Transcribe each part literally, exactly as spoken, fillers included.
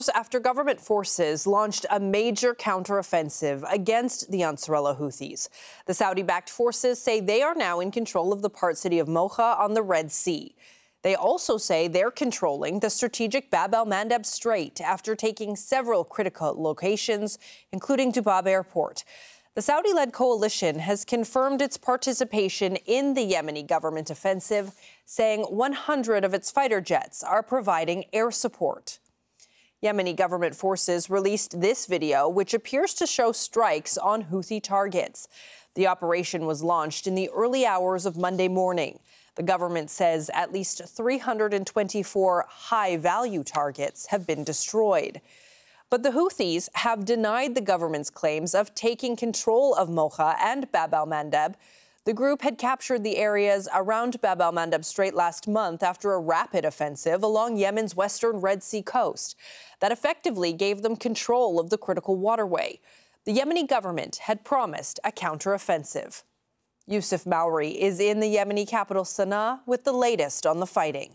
After government forces launched a major counteroffensive against the Ansarallah Houthis. The Saudi-backed forces say they are now in control of the port city of Mocha on the Red Sea. They also say they're controlling the strategic Bab el-Mandeb Strait after taking several critical locations, including Dubab Airport. The Saudi-led coalition has confirmed its participation in the Yemeni government offensive, saying one hundred of its fighter jets are providing air support. Yemeni government forces released this video, which appears to show strikes on Houthi targets. The operation was launched in the early hours of Monday morning. The government says at least three hundred twenty-four high-value targets have been destroyed. But the Houthis have denied the government's claims of taking control of Mocha and Bab el-Mandeb. The group had captured the areas around Bab el-Mandeb Strait last month after a rapid offensive along Yemen's western Red Sea coast that effectively gave them control of the critical waterway. The Yemeni government had promised a counteroffensive. Yusuf Mauri is in the Yemeni capital Sana'a with the latest on the fighting.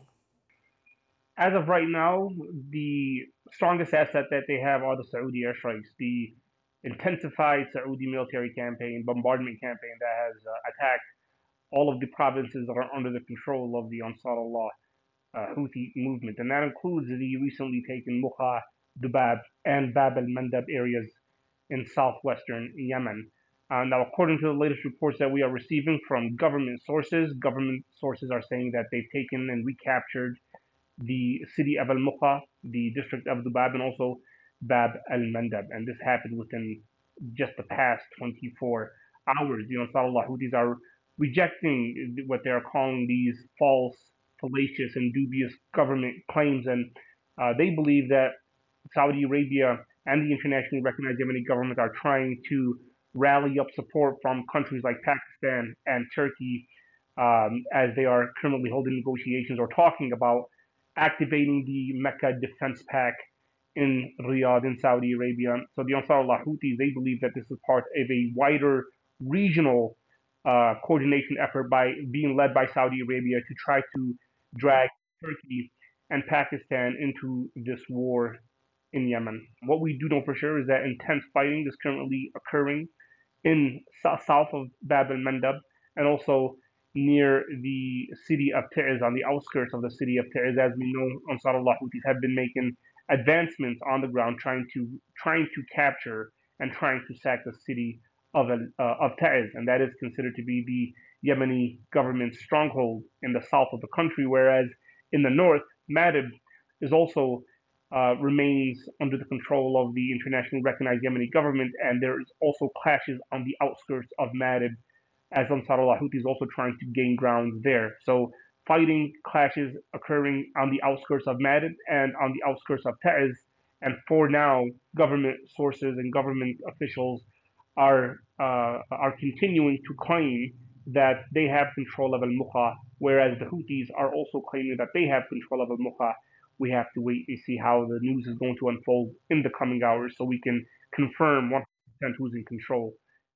As of right now, the strongest asset that they have are the Saudi airstrikes. The intensified Saudi military campaign, bombardment campaign that has uh, attacked all of the provinces that are under the control of the Ansarallah uh, Houthi movement. And that includes the recently taken Mocha, Dubab, and Bab el-Mandeb areas in southwestern Yemen. Uh, now, according to the latest reports that we are receiving from government sources, government sources are saying that they've taken and recaptured the city of al-Mocha, the district of Dubab, and also Bab el-Mandeb, and this happened within just the past twenty-four hours. The Ansarallah Houthis are rejecting what they are calling these false, fallacious, and dubious government claims, and uh, they believe that Saudi Arabia and the internationally recognized Yemeni government are trying to rally up support from countries like Pakistan and Turkey um, as they are currently holding negotiations or talking about activating the Mecca Defense Pact in Riyadh, in Saudi Arabia. So the Ansarallah Houthis, they believe that this is part of a wider regional uh, coordination effort by being led by Saudi Arabia to try to drag Turkey and Pakistan into this war in Yemen. What we do know for sure is that intense fighting is currently occurring in south of Bab el-Mandeb and also near the city of Ta'iz, on the outskirts of the city of Ta'iz. As we know, Ansarallah Houthis have been making advancements on the ground, trying to trying to capture and trying to sack the city of uh, of Ta'iz, and that is considered to be the Yemeni government's stronghold in the south of the country. Whereas in the north, Ma'rib is also uh, remains under the control of the internationally recognized Yemeni government, and there is also clashes on the outskirts of Ma'rib, as Ansarallah Houthis is also trying to gain ground there. So fighting clashes occurring on the outskirts of Ma'rib and on the outskirts of Ta'iz. And for now, government sources and government officials are uh, are continuing to claim that they have control of al-Mocha, whereas the Houthis are also claiming that they have control of al-Mocha. We have to wait and see how the news is going to unfold in the coming hours so we can confirm one hundred percent who's in control.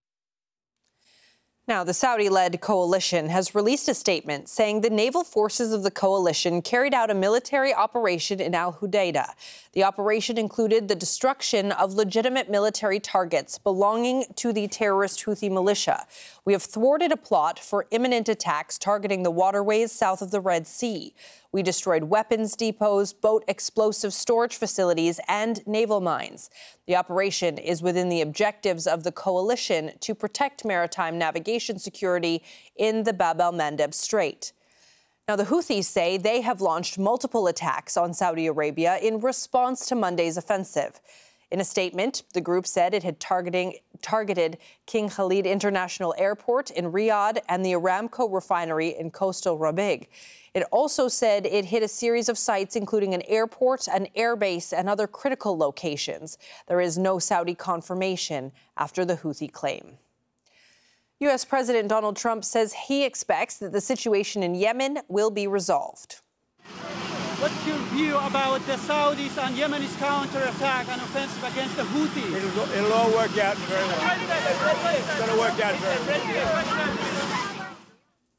Now, the Saudi-led coalition has released a statement saying the naval forces of the coalition carried out a military operation in Al Hudaydah. The operation included the destruction of legitimate military targets belonging to the terrorist Houthi militia. We have thwarted a plot for imminent attacks targeting the waterways south of the Red Sea. We destroyed weapons depots, boat explosive storage facilities, and naval mines. The operation is within the objectives of the coalition to protect maritime navigation security in the Bab el-Mandeb Strait. Now, the Houthis say they have launched multiple attacks on Saudi Arabia in response to Monday's offensive. In a statement, the group said it had targeting, targeted King Khalid International Airport in Riyadh and the Aramco refinery in coastal Rabigh. It also said it hit a series of sites, including an airport, an airbase, and other critical locations. There is no Saudi confirmation after the Houthi claim. U S President Donald Trump says he expects that the situation in Yemen will be resolved. What's your view about the Saudis and Yemenis counterattack and offensive against the Houthis? It'll, it'll all work out very well. It's going to work out very well.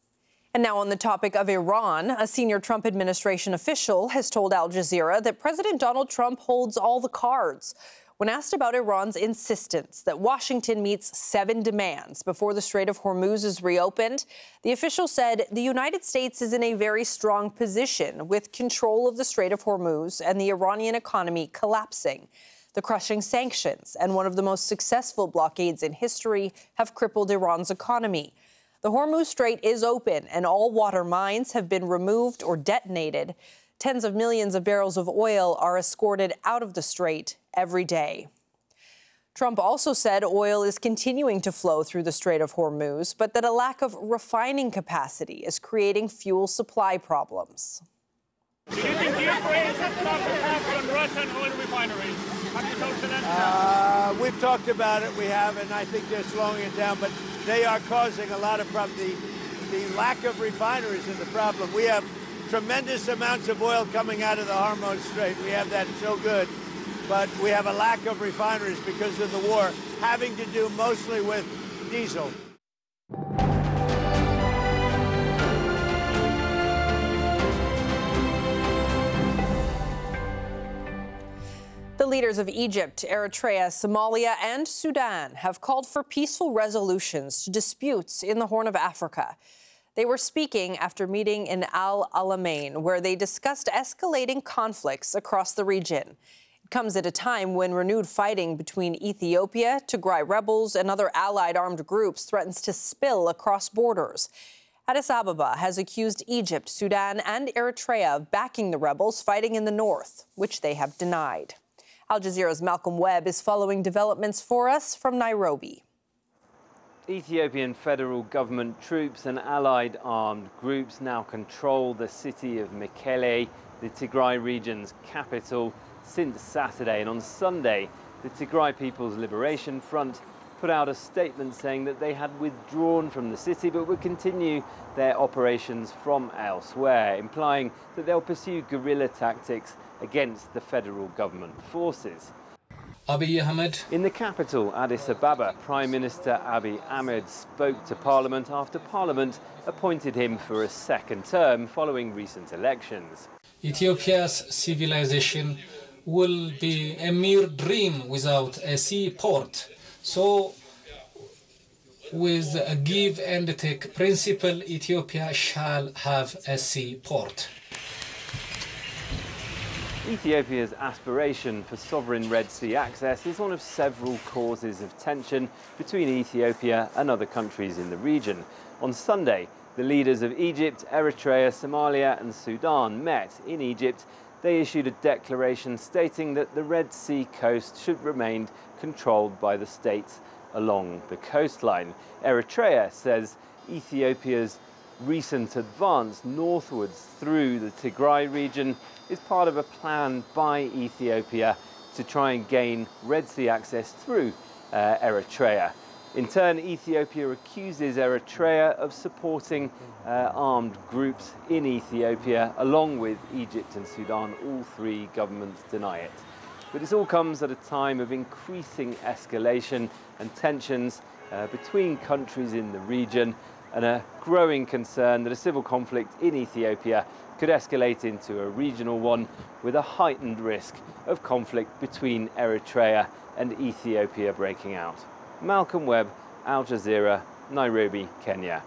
And now on the topic of Iran, a senior Trump administration official has told Al Jazeera that President Donald Trump holds all the cards. When asked about Iran's insistence that Washington meets seven demands before the Strait of Hormuz is reopened, the official said the United States is in a very strong position with control of the Strait of Hormuz and the Iranian economy collapsing. The crushing sanctions and one of the most successful blockades in history have crippled Iran's economy. The Hormuz Strait is open and all water mines have been removed or detonated. Tens of millions of barrels of oil are escorted out of the strait every day. Trump also said oil is continuing to flow through the Strait of Hormuz, but that a lack of refining capacity is creating fuel supply problems. Do you think the Ukrainians have stopped attacks on Russian oil refineries? Have you talked to them? Uh, we've talked about it, we have, and I think they're slowing it down, but they are causing a lot of problems. The, the lack of refineries is the problem. We have tremendous amounts of oil coming out of the Hormuz Strait. We have that so good, but we have a lack of refineries because of the war, having to do mostly with diesel. The leaders of Egypt, Eritrea, Somalia, and Sudan have called for peaceful resolutions to disputes in the Horn of Africa. They were speaking after meeting in Al Alamein, where they discussed escalating conflicts across the region. It comes at a time when renewed fighting between Ethiopia, Tigray rebels, and other allied armed groups threatens to spill across borders. Addis Ababa has accused Egypt, Sudan, and Eritrea of backing the rebels fighting in the north, which they have denied. Al Jazeera's Malcolm Webb is following developments for us from Nairobi. Ethiopian federal government troops and allied armed groups now control the city of Mekelle, the Tigray region's capital, since Saturday. And on Sunday, the Tigray People's Liberation Front put out a statement saying that they had withdrawn from the city but would continue their operations from elsewhere, implying that they'll pursue guerrilla tactics against the federal government forces. Abiy Ahmed. In the capital, Addis Ababa, Prime Minister Abiy Ahmed spoke to Parliament after Parliament appointed him for a second term following recent elections. Ethiopia's civilization will be a mere dream without a seaport. So, with a give and take principle, Ethiopia shall have a seaport. Ethiopia's aspiration for sovereign Red Sea access is one of several causes of tension between Ethiopia and other countries in the region. On Sunday, the leaders of Egypt, Eritrea, Somalia and Sudan met in Egypt. They issued a declaration stating that the Red Sea coast should remain controlled by the states along the coastline. Eritrea says Ethiopia's recent advance northwards through the Tigray region is part of a plan by Ethiopia to try and gain Red Sea access through uh, Eritrea. In turn, Ethiopia accuses Eritrea of supporting uh, armed groups in Ethiopia, along with Egypt and Sudan. All three governments deny it. But this all comes at a time of increasing escalation and tensions uh, between countries in the region, and a growing concern that a civil conflict in Ethiopia could escalate into a regional one with a heightened risk of conflict between Eritrea and Ethiopia breaking out. Malcolm Webb, Al Jazeera, Nairobi, Kenya.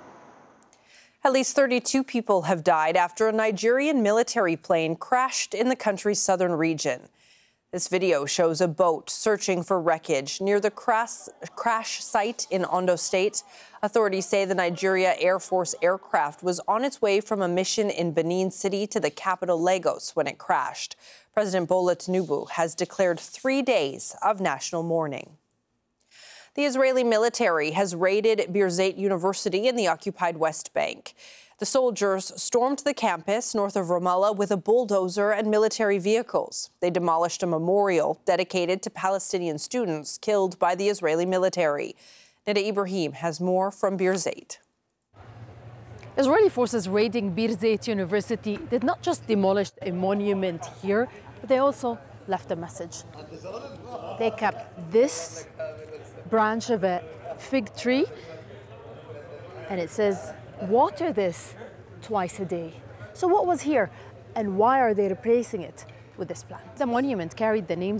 At least thirty-two people have died after a Nigerian military plane crashed in the country's southern region. This video shows a boat searching for wreckage near the crash, crash site in Ondo State. Authorities say the Nigeria Air Force aircraft was on its way from a mission in Benin City to the capital Lagos when it crashed. President Bola Tinubu has declared three days of national mourning. The Israeli military has raided Birzeit University in the occupied West Bank. The soldiers stormed the campus north of Ramallah with a bulldozer and military vehicles. They demolished a memorial dedicated to Palestinian students killed by the Israeli military. Nida Ibrahim has more from Birzeit. Israeli forces raiding Birzeit University did not just demolish a monument here, but they also left a message. They kept this branch of a fig tree, and it says, water this twice a day. So what was here and why are they replacing it with this plant? The monument carried the names